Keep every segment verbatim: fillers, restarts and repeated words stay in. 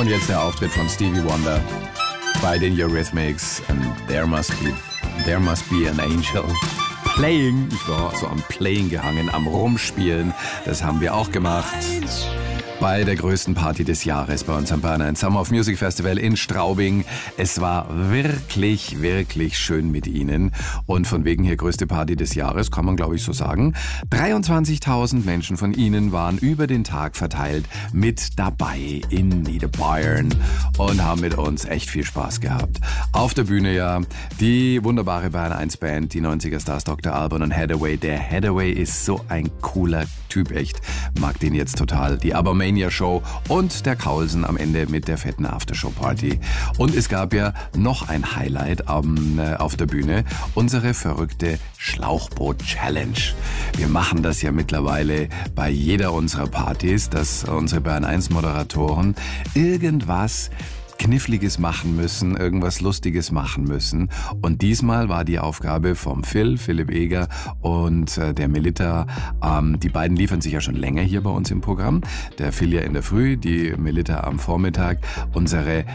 Und jetzt der Auftritt von Stevie Wonder bei den Eurythmics. And there must be, there must be an angel. Playing. Ich war so am Playing gehangen, am Rumspielen. Das haben wir auch gemacht. Bei der größten Party des Jahres bei uns am Bayern eins Summer of Music Festival in Straubing. Es war wirklich, wirklich schön mit Ihnen. Und von wegen hier größte Party des Jahres, kann man glaube ich so sagen. dreiundzwanzigtausend Menschen von Ihnen waren über den Tag verteilt mit dabei in Niederbayern und haben mit uns echt viel Spaß gehabt. Auf der Bühne ja die wunderbare Bayern eins Band, die neunziger Stars Doktor Alban und Hathaway. Der Hathaway ist so ein cooler Typ, echt. Mag den jetzt total. Die Abermania Show und der Kaulsen am Ende mit der fetten Aftershow-Party. Und es gab ja noch ein Highlight am, äh, auf der Bühne, unsere verrückte Schlauchboot-Challenge. Wir machen das ja mittlerweile bei jeder unserer Partys, dass unsere Bayern eins Moderatoren irgendwas Kniffliges machen müssen, irgendwas Lustiges machen müssen. Und diesmal war die Aufgabe vom Phil, Philipp Eger und äh, der Melitta, ähm, die beiden liefern sich ja schon länger hier bei uns im Programm. Der Phil ja in der Früh, die Melitta am Vormittag. Unsere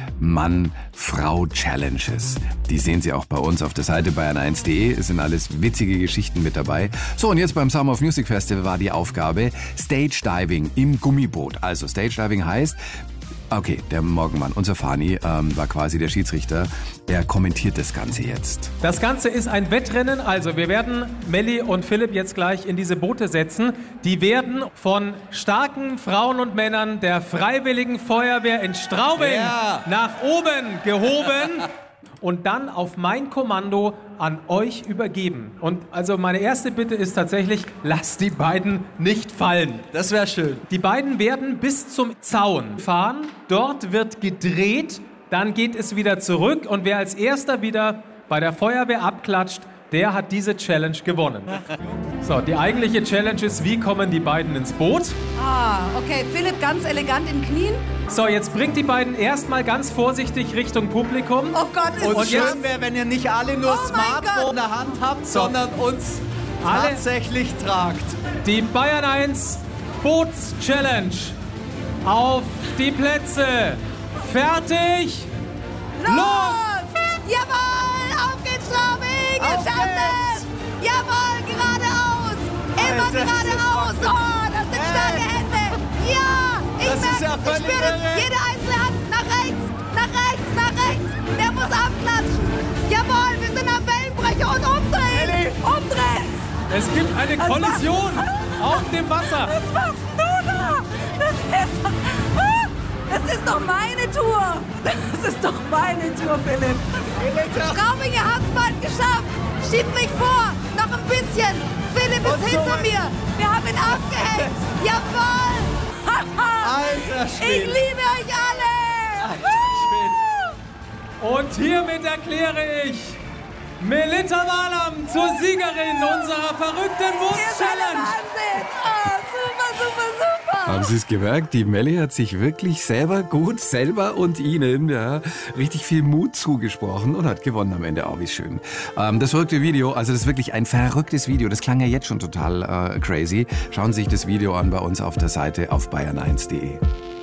Mann-Frau-Challenges. Die sehen Sie auch bei uns auf der Seite bayern eins punkt de. Es sind alles witzige Geschichten mit dabei. So, und jetzt beim Summer of Music Festival war die Aufgabe Stage Diving im Gummiboot. Also Stage Diving heißt, okay, der Morgenmann, unser Fani, ähm, war quasi der Schiedsrichter. Er kommentiert das Ganze jetzt. Das Ganze ist ein Wettrennen. Also wir werden Melli und Philipp jetzt gleich in diese Boote setzen. Die werden von starken Frauen und Männern der Freiwilligen Feuerwehr in Straubing yeah. nach oben gehoben und dann auf mein Kommando an euch übergeben. Und also meine erste Bitte ist tatsächlich, lasst die beiden nicht fallen. Das wäre schön. Die beiden werden bis zum Zaun fahren. Dort wird gedreht, dann geht es wieder zurück. Und wer als erster wieder bei der Feuerwehr abklatscht, der hat diese Challenge gewonnen. So, die eigentliche Challenge ist, wie kommen die beiden ins Boot? Ah, okay. Philipp ganz elegant in Knien. So, jetzt bringt die beiden erstmal ganz vorsichtig Richtung Publikum. Oh Gott, ist Und das schön wäre, wenn ihr nicht alle nur Oh Smartphone in der Hand habt, So. sondern uns Alle- tatsächlich tragt. Die Bayern eins Boots Challenge. Auf die Plätze. Fertig. Los! Los! Jawohl! Auf geht's, Straubing! Auf Geschafft! Jawohl! Geradeaus! Immer Alter, geradeaus! das ist Oh, das sind starke Hände! Ja! Ich Das ist merke, ja ich völlig spüre das! irre. Jede einzelne Hand nach rechts! Nach rechts! Nach rechts! Der muss abklatschen! Jawohl! Wir sind am Wellenbrecher und umdrehen! Elli. Umdrehen! Es gibt eine Was Kollision auf dem Wasser. Was machst du da? Das ist doch... Ah, das ist doch meine Tour! Das ist doch meine Tour, Philipp! Straubing, ihr habt's bald geschafft! Schiebt mich vor! Noch ein bisschen! Philipp ist Und hinter zurück. mir! Wir haben ihn aufgehängt! Jawohl! Alter Ich Schwede. liebe euch alle! Und hiermit erkläre ich Melitta Walam zur Siegerin unserer verrückten Ihr Boots seid der Challenge. Wahnsinn! Oh, super, super, super! Haben Sie es gemerkt? Die Melli hat sich wirklich selber gut, selber und Ihnen, ja, richtig viel Mut zugesprochen und hat gewonnen am Ende auch, wie schön. Ähm, das verrückte Video, also das ist wirklich ein verrücktes Video, das klang ja jetzt schon total äh, crazy. Schauen Sie sich das Video an bei uns auf der Seite auf bayern eins punkt de.